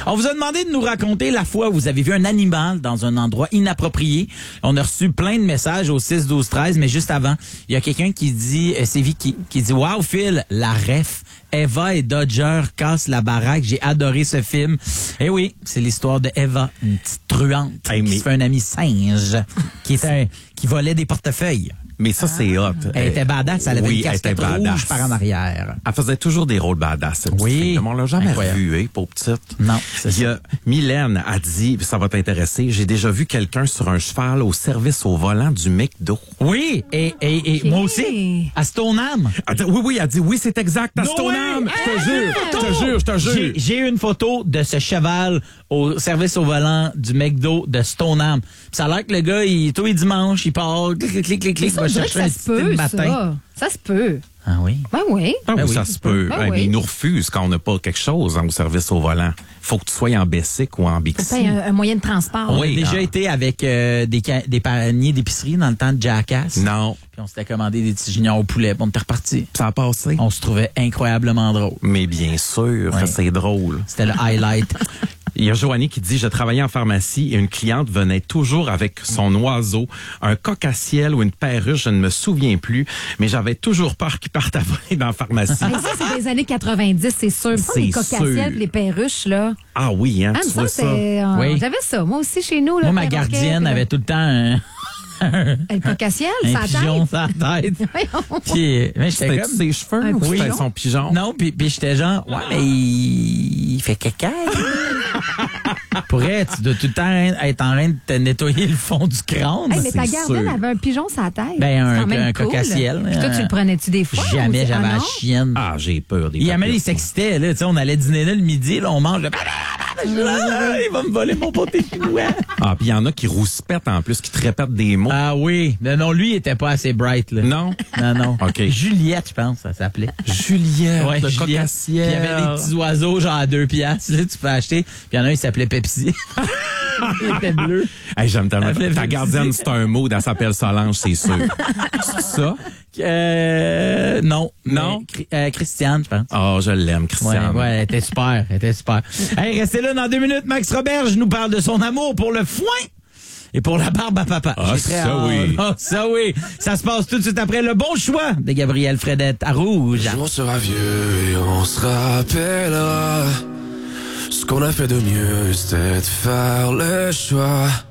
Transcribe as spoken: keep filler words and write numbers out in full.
On vous a demandé de nous raconter la fois où vous avez vu un animal dans un endroit inapproprié. On a reçu plein de messages au six douze treize, mais juste avant, il y a quelqu'un qui dit, euh, c'est Vicky, qui dit « Wow, Phil, la ref, Eva et Dodger cassent la baraque. J'ai adoré ce film. » Eh oui, c'est l'histoire de Eva, une petite truande hey, qui mais... se fait un ami singe, qui, est un, qui volait des portefeuilles. Mais ça, c'est hot. Elle était badass, elle avait oui, une casquette rouge par en arrière. Elle faisait toujours des rôles badass, cette oui. fille. On l'a jamais Incroyable. revue, hein, pauvre petite. Non, c'est Il y a Mylène a dit, ça va t'intéresser, j'ai déjà vu quelqu'un sur un cheval au service au volant du McDo. Oui, et, et, et Okay. moi aussi, à Stoneham. Elle dit, oui, oui, elle dit, oui, c'est exact, à No Stoneham. way! Je te jure, je te jure, je te jure. J'ai, j'ai une photo de ce cheval au service au volant du McDo de Stoneham. Puis ça a l'air que le gars, il, tous les dimanches, il part, clic, clic, clic, clic, clic, Ça, va on dirait chercher que un ça se petit thé peut, le matin. ça. Ça se peut. Ah oui? Ben oui. Ah oui, Ben oui, ça se peut. Ben Hey, oui. Mais ils nous refusent quand on n'a pas quelque chose hein, au service au volant. Faut que tu sois en Bessic ou en Ça Bixi. paye un, un moyen de transport. On Oui, a déjà ah. été avec euh, des, ca- des paniers d'épicerie dans le temps de Jackass. Non, Puis on s'était commandé des petits juniors au poulet. Puis on était reparti. ça a passé. On se trouvait incroyablement drôle. Mais bien sûr, Ouais. c'est drôle. C'était le highlight. Il y a Joanie qui dit, je travaillais en pharmacie et une cliente venait toujours avec son oiseau, un coq-à-ciel ou une perruche, je ne me souviens plus, mais j'avais toujours peur qu'il parte à voler dans la pharmacie. Mais ça, c'est des années quatre-vingt-dix, c'est sûr. Pas C'est les cocassiels sûr. les perruches, là. Ah oui, hein, Ah, tu me vois semble ça. que c'est, euh, Oui. J'avais ça. Moi aussi, chez nous. Là, Moi, ma perroquet, gardienne puis, avait tout le temps un, Le cocassiel, un ça pigeon sur la tête. Voyons. Puis, mais j'étais C'était comme... ses cheveux Un ou c'était pigeon? son pigeon? Non, puis, puis j'étais genre, ouais, mais il, il fait caca. Pourrait, tu dois tout le temps être en train de te nettoyer le fond du crâne. Hey, mais ta c'est gardienne sûr. avait un pigeon sur la tête. Ben, un- C'est quand même un cool. cocassiel, Puis toi, tu euh, le prenais-tu des fois? Jamais ou- j'avais ah, la non? chienne. Ah, j'ai peur des Il amène, il papillons. s'excitait, là, tu sais, on allait dîner là le midi, là, on mange, là, Ah, il va me voler mon pâté chinois. Ah, puis il y en a qui rouspètent en plus, qui te répètent des mots. Ah oui, mais non, lui, il était pas assez bright, là. Non? Non, non. OK. Juliette, je pense, ça s'appelait. Juliette, Ouais, le Juliette. Puis cocassiel. il y avait des petits oiseaux, genre à deux piastres, là, tu peux acheter. Puis il y en a un, il s'appelait Pepsi. Il était bleu. Hey, j'aime tellement. Elle fait Ta Pepsi. gardienne, c'est un mot, elle s'appelle Solange, c'est sûr. C'est ça? Euh, non. Non? Mais Chri- euh, Christiane, je pense. Oh, je l'aime, Ouais, Christiane. ouais, elle était super, elle était super. Hey, restez là dans deux minutes. Max Roberge nous parle de son amour pour le foin et pour la barbe à papa. Ah, J'ai très ça hâte. oui. Ah, ça oui. Ça se passe tout de suite après le bon choix de Gabriel Fredette à Rouge. On sera vieux et on se rappellera. Ce qu'on a fait de mieux, c'était de faire le choix